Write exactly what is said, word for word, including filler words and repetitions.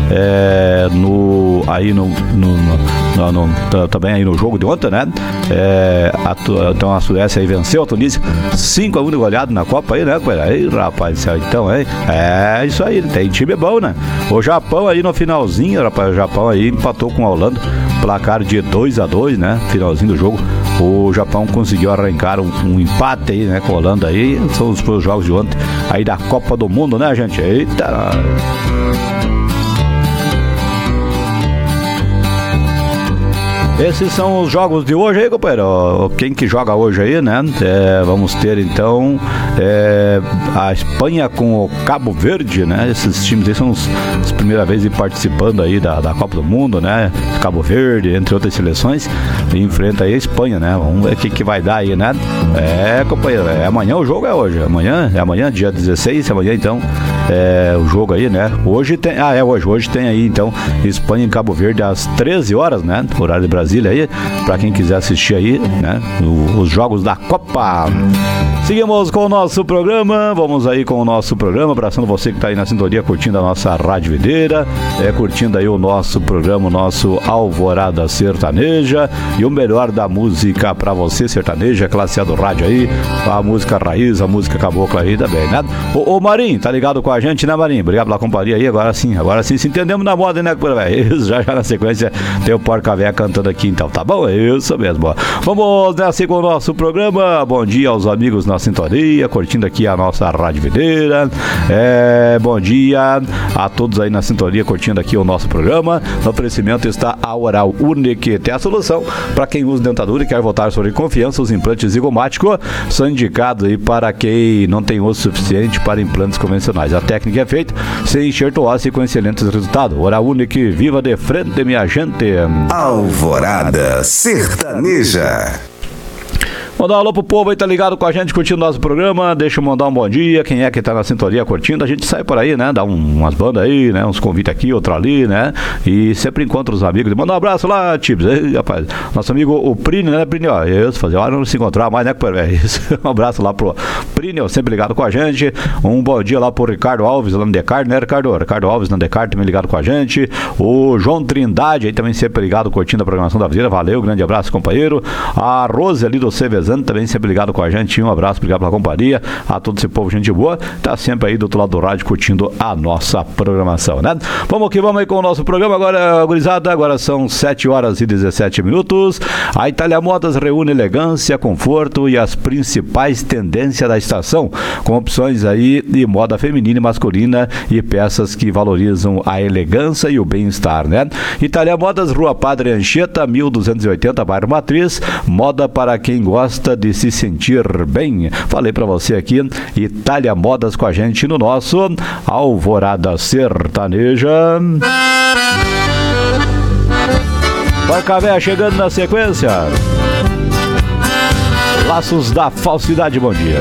É, no, aí no, no, no, no, no, também aí no jogo de ontem, né? É, a, então a Suécia aí venceu a Tunísia cinco a um de goleado na Copa aí, né, coelho? Aí, rapaz, então, aí, é isso aí, tem time bom, né? O Japão aí no finalzinho, rapaz, o Japão aí empatou com a Holanda, placar de dois a dois, né? Finalzinho do jogo, o Japão conseguiu arrancar um, um empate aí, né, com a Holanda aí. São os, os jogos de ontem aí da Copa do Mundo, né, gente? Eita! Esses são os jogos de hoje aí, companheiro. Quem que joga hoje aí, né? É, vamos ter então é, a Espanha com o Cabo Verde, né? Esses times aí são os, as primeiras vezes participando aí da, da Copa do Mundo, né? Cabo Verde, entre outras seleções, e enfrenta aí a Espanha, né? Vamos ver o que, que vai dar aí, né? É, companheiro, é amanhã o jogo é hoje. Amanhã, é amanhã, dia dezesseis, amanhã então é o jogo aí, né? Hoje tem, ah, é hoje, hoje tem aí então Espanha e Cabo Verde às treze horas, né? Horário de Brasília aí, pra quem quiser assistir aí, né? O, os jogos da Copa. Seguimos com o nosso programa, vamos aí com o nosso programa, abraçando você que tá aí na sintonia, curtindo a nossa Rádio Videira, é, curtindo aí o nosso programa, o nosso Alvorada Sertaneja, e o melhor da música pra você, sertaneja, classe A do rádio aí, a música raiz, a música cabocla aí também, né? Ô, ô Marinho, tá ligado com a gente, né, Marinho? Obrigado pela companhia aí, agora sim, agora sim, se entendemos na moda, né, velho? Já já na sequência tem o Porca Véia cantando aqui, então, tá bom? É isso mesmo, ó. Vamos nessa com o nosso programa. Bom dia aos amigos na sintonia, curtindo aqui a nossa Rádio Videira. É, bom dia a todos aí na sintonia, curtindo aqui o nosso programa. No oferecimento está a Oral Unique, tem a solução para quem usa dentadura e quer voltar sobre confiança. Os implantes zigomáticos são indicados aí para quem não tem osso suficiente para implantes convencionais. A técnica é feita sem enxerto ósseo e com excelentes resultados. Oral Unique, viva de frente, minha gente. Alvorada Sertaneja. Mandar um alô pro povo aí, tá ligado com a gente, curtindo nosso programa. Deixa eu mandar um bom dia. Quem é que tá na sintonia curtindo? A gente sai por aí, né? Dá um, umas bandas aí, né? Uns convites aqui, outro ali, né? E sempre encontra os amigos. Manda um abraço lá, Tips. Ei, rapaz. Nosso amigo, o Plínio, né, Plínio? Isso, fazer hora não se encontrar mais, né, velho? Um abraço lá pro Plínio, sempre ligado com a gente. Um bom dia lá pro Ricardo Alves, lá no Descartes, né, Ricardo? Ricardo Alves, no Descartes, também ligado com a gente. O João Trindade aí também sempre ligado, curtindo a programação da Videira. Valeu, grande abraço, companheiro. A Rose ali do Cevezano também sempre ligado com a gente, um abraço, obrigado pela companhia, a todo esse povo, gente boa, tá sempre aí do outro lado do rádio curtindo a nossa programação, né? Vamos que vamos aí com o nosso programa agora, gurizada, agora são sete horas e dezessete minutos. A Itália Modas reúne elegância, conforto e as principais tendências da estação, com opções aí de moda feminina e masculina e peças que valorizam a elegância e o bem-estar, né? Itália Modas, Rua Padre Anchieta, mil duzentos e oitenta, bairro Matriz, moda para quem gosta de se sentir bem. Falei pra você aqui, Itália Modas com a gente no nosso Alvorada Sertaneja. Porca Véia chegando na sequência. Laços da Falsidade, bom dia.